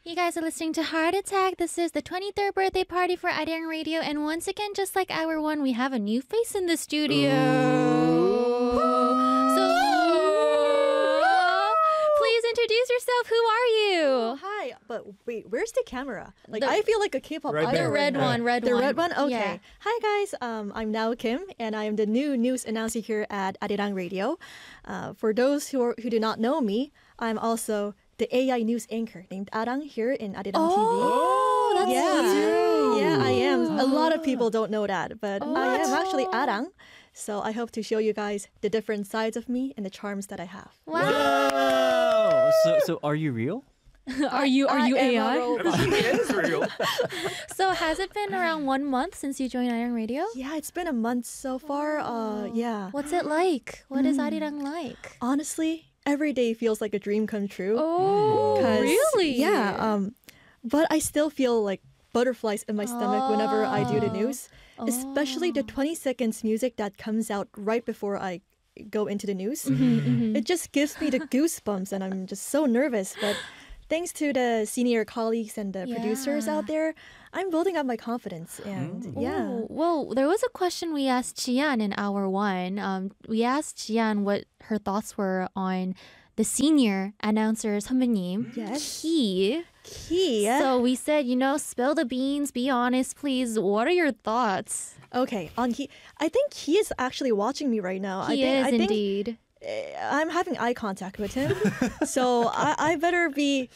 You guys are listening to Heart Attack. This is the 23rd birthday party for Arirang Radio. And once again, just like hour one, we have a new face in the studio. So, please introduce yourself. Who are you? Hi, but wait, where's the camera? I feel like a K-pop idol. The red one, The red one? Okay. Yeah. Hi guys, I'm Nao Kim, and I am the new news announcer here at Arirang Radio. For those who do not know me, I'm also the AI news anchor named Arang here in Arirang TV. Oh, that's you. Yeah, I am. A lot of people don't know that, but I am actually Arang. So I hope to show you guys the different sides of me and the charms that I have. Wow. So are you real? Are you AI? It is real. So has it been around 1 month since you joined Arirang Radio? Yeah, it's been a month so far. Yeah. What's it like? What is Arirang like? Honestly, every day feels like a dream come true. Oh, 'Cause- really? Yeah. But I still feel like butterflies in my stomach whenever I do the news, especially the 20 seconds music that comes out right before I go into the news. It just gives me the goosebumps, and I'm just so nervous. But thanks to the senior colleagues and the producers Yeah. out there, I'm building up my confidence. And yeah. Oh, well, there was a question we asked Jian in hour one. We asked Jian what her thoughts were on the senior announcer 선배님. Yes. Key. Key. So we said, spill the beans, be honest, please. What are your thoughts? Okay, on Key. I think he is actually watching me right now. He I is think indeed. I'm having eye contact with him. So I better be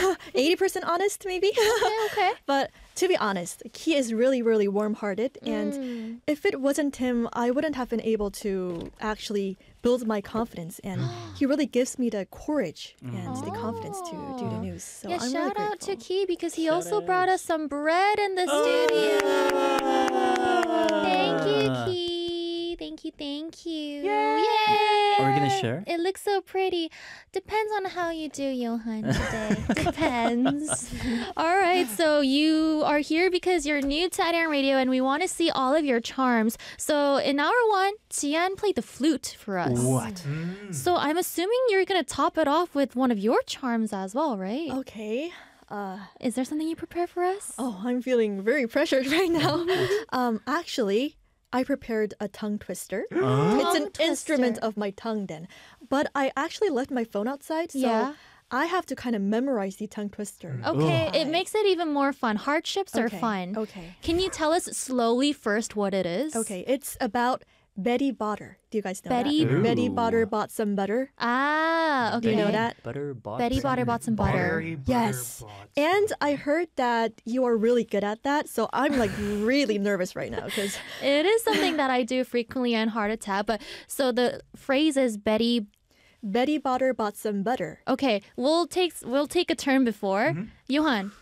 80% honest, maybe. Okay. But to be honest, he is really, really warm-hearted. And if it wasn't him, I wouldn't have been able to actually build my confidence. And he really gives me the courage and the confidence to do the news. So Yeah, I'm shout really out to grateful. Key because he also brought us some bread in the studio. Thank you, Key. Thank you. Yay! Are we gonna share? It looks so pretty. Depends on how you do, Johan, today. Depends. All right, so you are here because you're new to Arirang Radio and we want to see all of your charms. So in hour one, Jian played the flute for us. What? So I'm assuming you're going to top it off with one of your charms as well, right? Okay. Is there something you prepare for us? Oh, I'm feeling very pressured right now. Actually, I prepared a tongue twister. It's an Tongue instrument twister. of my tongue then. But I actually left my phone outside, so Yeah. I have to kind of memorize the tongue twister. Okay, it makes it even more fun. Hardships are Okay, fun. okay. Can you tell us slowly first what it is? Okay, it's about Betty Botter. Do you guys know Betty- that? Betty Ooh. Botter bought some butter. Ah, okay. Do you know that? Butter bought. Betty Botter bought some butter. Berry butter Yes. bots. And I heard that you are really good at that, so I'm like really nervous right now because It is something that I do frequently on Heart Attack. But so the phrase is Betty. Betty Botter bought some butter. Okay, we'll take a turn before. Johan,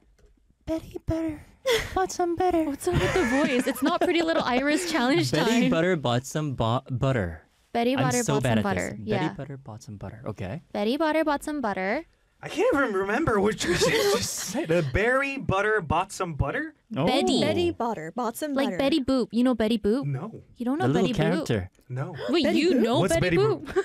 Betty Butter bought some butter. what's up with the voice? It's not Pretty Little Iris challenge Betty time. Butter bought some butter. Betty I'm Butter so bought bad some at butter. this. Yeah. Betty Butter bought some butter. Okay. Betty Butter bought some butter. I can't even remember what you just said. The berry butter bought some butter? Betty. Betty Botter bought some butter. Like Betty Boop. You know Betty Boop? No. You don't know The little Betty character. No. Boop? Wait, Betty you Boop? know What's Betty Betty Boop?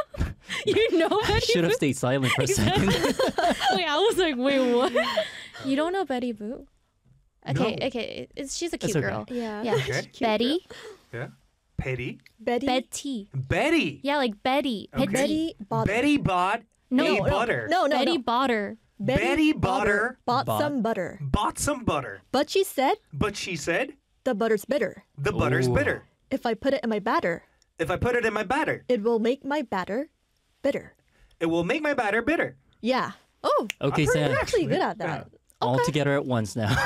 You know Betty Should have Boop? stayed silent for a second. Wait, I was like, wait, what? You don't know Betty Boop? Okay, No. okay. She's a cute That's okay. girl. Yeah. Yeah. Okay. Betty. Yeah. Petty. Betty. Betty. Betty. Yeah, like Betty. Okay. Petty. Betty Botter. Betty bought No, a butter. No, no, Betty no. Botter. Betty Botter bought bought- some butter. bought some butter. But she said But she said, the butter's bitter. the butter's Ooh. bitter. If I put it in my batter, If I put it in my batter, it will make my batter bitter. it will make my batter bitter. Yeah. Oh, Okay, I'm Sam. actually good at that. All together at once now.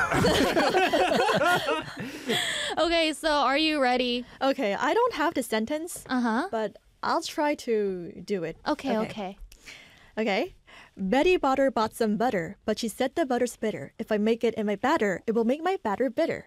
Okay, so are you ready? Okay, I don't have the sentence, Uh-huh. but I'll try to do it. Okay. Okay. Betty Botter bought some butter, but she said the butter's bitter. If I make it in my batter, it will make my batter bitter.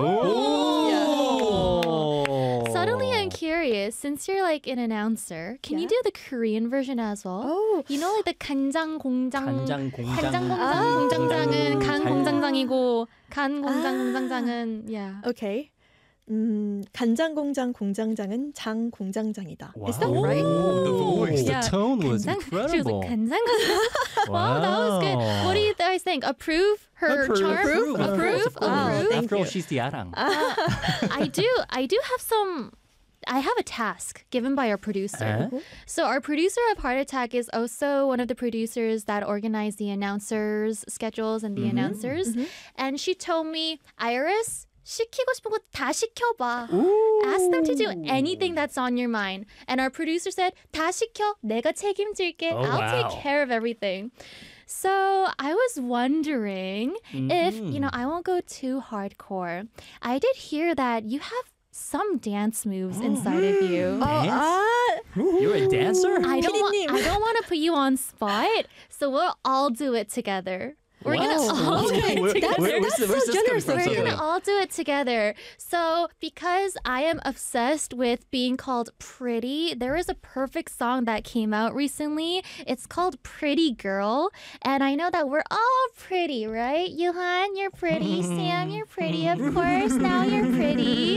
Oh. Suddenly I'm curious, since you're like an announcer, can you Yeah. do the Korean version as well? Oh. You know like the 간장 공장 간장 공장. 간장 공장 아. 공장장은 간 잘- 공장장이고 간 공장 공장장은 yeah. Okay. 간장 공장 공장장은 장 공장장이다. Is that Wow. right? The voice. The Yeah. tone was 간장- She was incredible. like 간장 공장. Wow, that was good. What do you guys think? Approve her charm? Approve. Approve? Wow, Approve? thank After all, you. she's the arang. I do have some. I have a task given by our producer. So our producer of Heart Attack is also one of the producers that organize the announcers' schedules and the announcers. And she told me, Iris, 시키고 싶은 거 다 시켜봐. Ask them to do anything that's on your mind. And our producer said, 다 시켜. 내가 책임질게. Oh, I'll wow. take care of everything. So I was wondering if, I won't go too hardcore. I did hear that you have some dance moves inside of you. You're a dancer? I 피디님. don't want to put you on spot, so we'll all do it together. We're gonna all do it together. Where's this generous coming of from? We're gonna all do it together. So, because I am obsessed with being called pretty, there is a perfect song that came out recently. It's called Pretty Girl. And I know that we're all pretty, right? Johan, you're pretty. Sam, you're pretty. Of course, now you're pretty.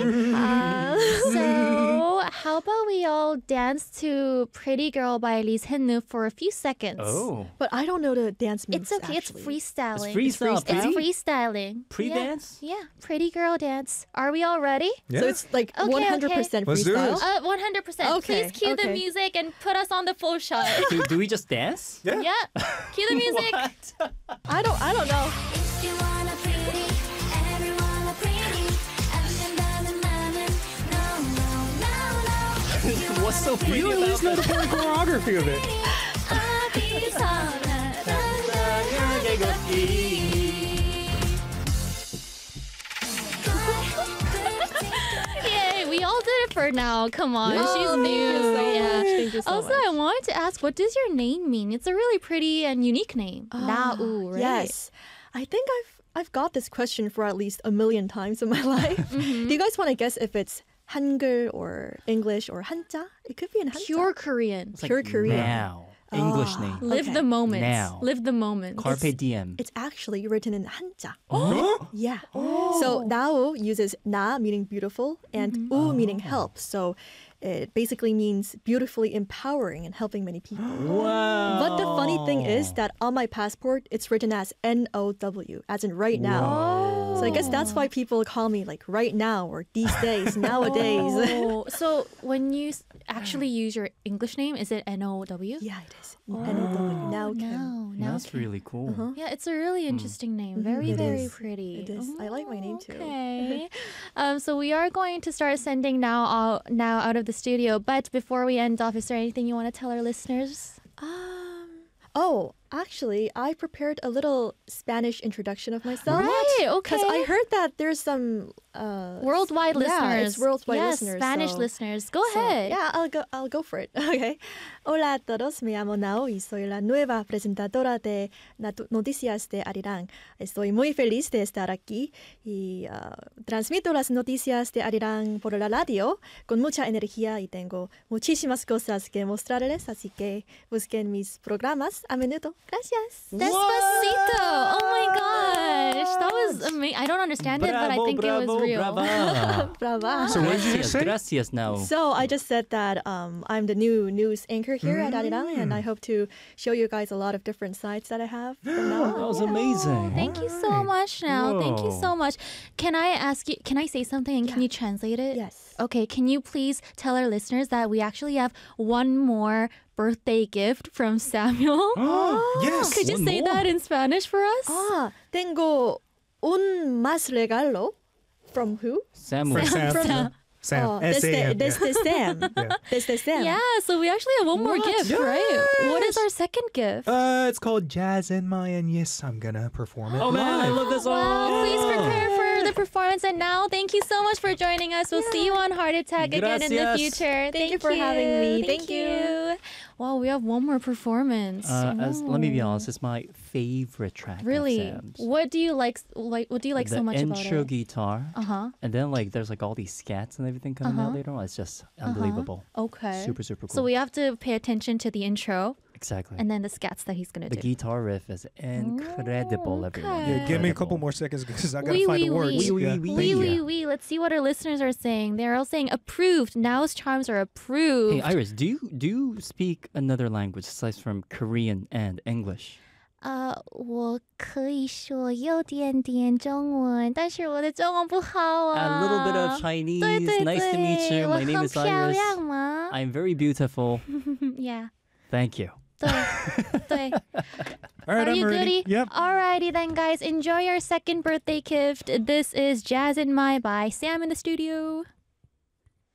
So, how about we all dance to Pretty Girl by Lee Sen-nu for a few seconds? Oh. But I don't know the dance moves. It's okay. Actually. It's freestyling. It's freestyle. It's freestyling. Pre-dance? Yeah, pretty girl dance. Are we all ready? Yeah. So it's like Okay, 100% Let's do freestyle. this. 100%. Okay, Please cue the okay. music and put us on the full shot. Do we just dance? Yeah. Yeah, cue the music. I don't know. If you wanna pretty, everyone are pretty. 아름다운 나는 no. What's so pretty You at about least know the that? choreography of it. 어디서나 Yay, we all did it for now. Come on, she's thank new. you so Yeah. much. Thank you so Also, much. I wanted to ask, what does your name mean? It's a really pretty and unique name. Na'u, right? Yes. I think I've got this question for at least a million times in my life. Do you guys want to guess if it's Hangul or English or Hanja? It could be in Hanja. Pure Korean. It's like Pure Korean. now. English name. Live Okay. the moment. Now. Live the moment. Carpe diem. It's actually written in Hanja. Huh? Yeah. So Nao uses na meaning beautiful and u meaning help. So it basically means beautifully empowering and helping many people. Wow. But the funny thing is that on my passport it's written as N-O-W, as in right now. So I guess that's why people call me like right now or these days, nowadays. Oh, so when you actually use your English name, is it N-O-W? Yeah, it is. N-O-W. Now Kim. No, now That's really cool. Yeah, it's a really interesting name. Very, It very is. pretty. It is. I like my name too. Okay. So we are going to start sending now out of the studio. But before we end off, is there anything you want to tell our listeners? Oh, actually, I prepared a little Spanish introduction of myself. Right, okay. Because I heard that there's some Worldwide yeah, listeners. it's worldwide yes, listeners, Spanish so- listeners. Go So, ahead. yeah, I'll go for it. Okay. Hola a todos, me llamo Nao y soy la nueva presentadora de Noticias de Arirang. Estoy muy feliz de estar aquí y transmito las noticias de Arirang por la radio con mucha energía y tengo muchísimas cosas que mostrarles, así que busquen mis programas a menudo. Gracias. Despacito. Oh my gosh. That was amazing. I don't understand it, but I think it was real. Bravo. Brava. So what did you Gracias, just say? gracias now. So I just said that I'm the new news anchor here at Arirang, and I hope to show you guys a lot of different sites that I have from now That on. was amazing. Thank you so much now. Thank you Whoa. so much. Can I ask you, can I say something and can you translate it? Yes. Okay, can you please tell our listeners that we actually have one more birthday gift from Samuel? Yes. Could you One say more? that in Spanish for us? Tengo un más regalo. From who? Samuel. Sam. Sam. S-A-M. Desde Sam. Desde Sam. Yeah, so we actually have one more gift, right? What is our second gift? It's called Jazz in Mayan. Yes, I'm gonna perform it. Oh man, I live. love this song. Well, please prepare for the performance. And now, thank you so much for joining us. We'll see you on Heart Attack again in the Gracias. future. Thank you for having me. Thank you. Wow, we have one more performance. Let me be honest, it's my favorite track. Really? Of Sam's. What do you like? What do you like the so much about intro it? guitar, and then like there's like all these scats and everything coming out later on. It's just unbelievable. Okay. Super, super cool. So we have to pay attention to the intro Exactly. and then the scats that he's gonna The do. guitar riff is incredible, everyone. okay. Yeah, give me a couple Incredible. more seconds because I gotta Wee, find wee, the words. wee. Yeah, Wee, thank Wee, you. wee, wee. Let's see what our listeners are saying. They're all saying approved. Now's charms are approved. Hey Iris, do you speak another language aside from Korean and English? 我可以说有点点中文，但是我的中文不好啊。 A little bit of Chinese. 对对 Nice to meet 对， you. 我 My name 很 is 漂 Cyrus. 亮吗 I'm very beautiful. Yeah. Thank you. 对对。 All right, Are I'm you ready. goody? Yep. Alrighty then, guys. Enjoy your second birthday gift. This is Jazz in My by Sam in the studio.